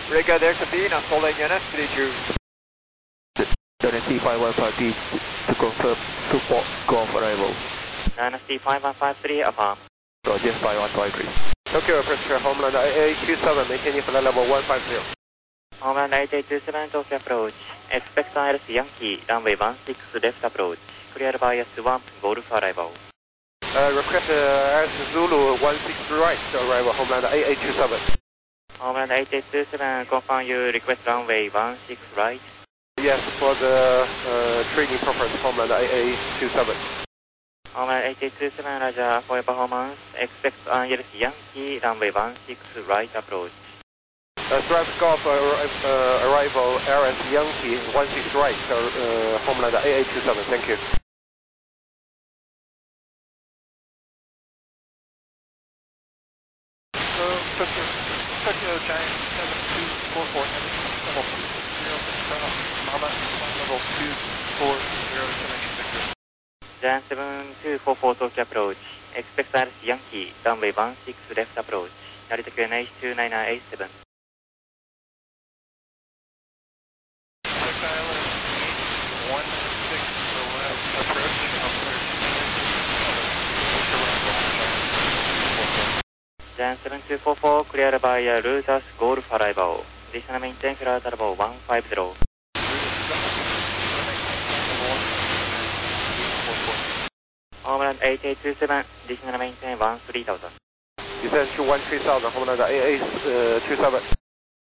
Regard Air Sabine, following unit, 32. Dynasty 5153 to confirm support Golf arrival. Dynasty 5153, affirm. Roger 5153. Tokyo approach Homeland AA27, maintaining flight level 150. Homeland AA27, Tokyo approach. Expect ILS Yankee, runway 16 left approach. Clear by Swamp, Golf arrival. Request as Zulu 16 right arrival, Homeland AA27. Homeland AA27, confirm you request runway 16 right. Yes, for the training purpose, Homeland AA27. Homeland AA27, Roger, for your performance. Expect ILS Yankee, runway 16 right approach. Strike Golf arrival, RS Yankee 16 right, Homeland AA27, thank you. Tokyo Giant 7244, level 20 Mama, level 240, connection Victor. Giant 7244, Tokyo approach. Expect ILS Yankee, runway 16 left approach. Narita QNH 29987. Giant 7244, clear by Lotus Golf arrival. Additional maintain flight level 150. Homeland 8827, additional maintain 13,000. Descend to 13,000, Homeland AA27.